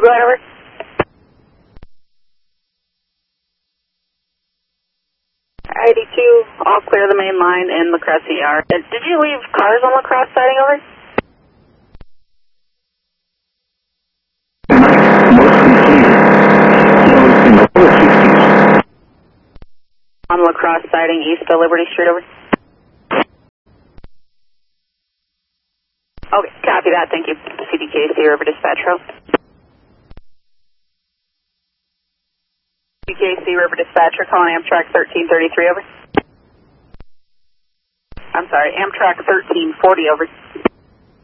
go ahead, over. 82, all clear the main line in La Crosse ER. Did you leave cars on La Crosse siding, over? On La Crosse siding east of Liberty Street, over. Okay, copy that, thank you. CDKC River Dispatch Row. CDKC River Dispatcher calling Amtrak 1333, over. I'm sorry, Amtrak 1340, over.